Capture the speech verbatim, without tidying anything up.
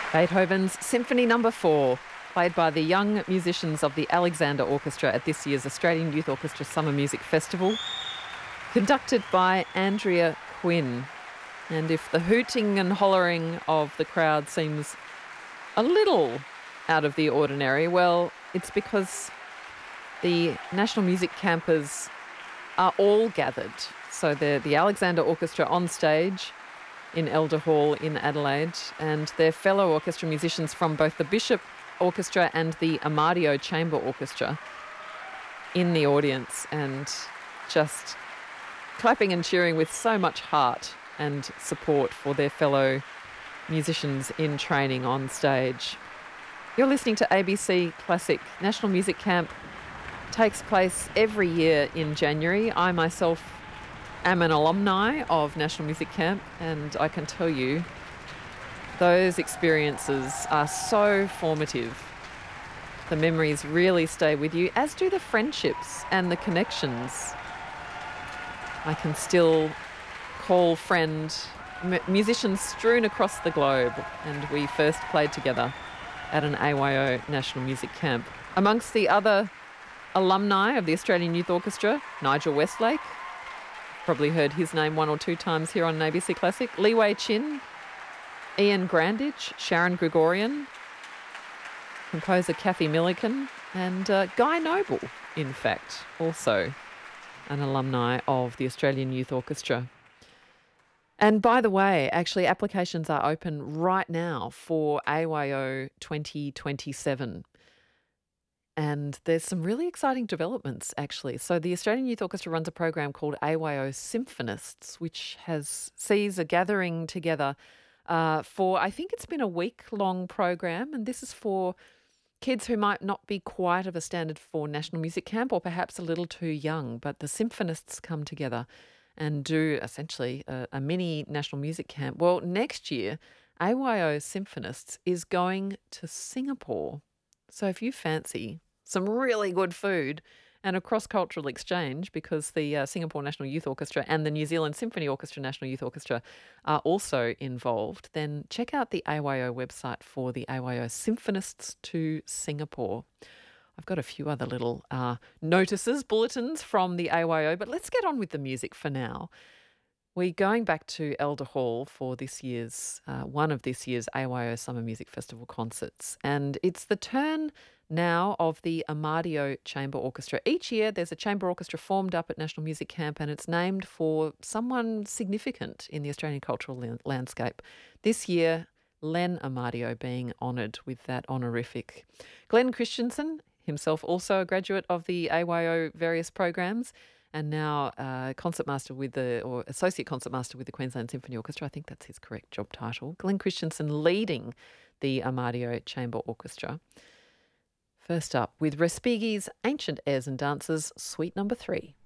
Beethoven's Symphony Number Four, played by the young musicians of the Alexander Orchestra at this year's Australian Youth Orchestra Summer Music Festival, conducted by Andrea Quinn. And if the hooting and hollering of the crowd seems a little out of the ordinary, well, it's because the National Music Campers are all gathered. So the the Alexander Orchestra on stage in Elder Hall in Adelaide, and their fellow orchestra musicians from both the Bishop Orchestra and the Amadio Chamber Orchestra in the audience, and just clapping and cheering with so much heart and support for their fellow musicians in training on stage. You're listening to A B C Classic. National Music Camp takes place every year in January. I myself am an alumni of National Music Camp, and I can tell you those experiences are so formative. The memories really stay with you, as do the friendships and the connections. I can still call friend m- musicians strewn across the globe, and we first played together at an A Y O National Music Camp. Amongst the other alumni of the Australian Youth Orchestra, Nigel Westlake, probably heard his name one or two times here on A B C Classic, Lee Wei Chin, Ian Grandage, Sharon Gregorian, composer Kathy Milliken, and uh, Guy Noble, in fact, also an alumni of the Australian Youth Orchestra. And by the way, actually applications are open right now for A Y O twenty twenty-seven. And there's some really exciting developments, actually. So the Australian Youth Orchestra runs a program called A Y O Symphonists, which has sees a gathering together uh, for, I think it's been a week-long program, and this is for kids who might not be quite of a standard for National Music Camp, or perhaps a little too young. But the symphonists come together and do essentially a, a mini National Music Camp. Well, next year, A Y O Symphonists is going to Singapore. So if you fancy some really good food and a cross-cultural exchange, because the uh, Singapore National Youth Orchestra and the New Zealand Symphony Orchestra National Youth Orchestra are also involved, then check out the A Y O website for the A Y O Symphonists to Singapore. I've got a few other little uh, notices, bulletins from the A Y O, but let's get on with the music for now. We're going back to Elder Hall for this year's, uh, one of this year's A Y O Summer Music Festival concerts. And it's the turn now of the Amadio Chamber Orchestra. Each year there's a chamber orchestra formed up at National Music Camp, and it's named for someone significant in the Australian cultural la- landscape. This year, Len Amadio being honoured with that honorific. Glenn Christensen, himself also a graduate of the A Y O various programs, and now uh, concertmaster with the, or associate concertmaster with the Queensland Symphony Orchestra. I think that's his correct job title. Glenn Christensen leading the Amadio Chamber Orchestra. First up, with Respighi's Ancient Airs and Dances, Suite Number Three.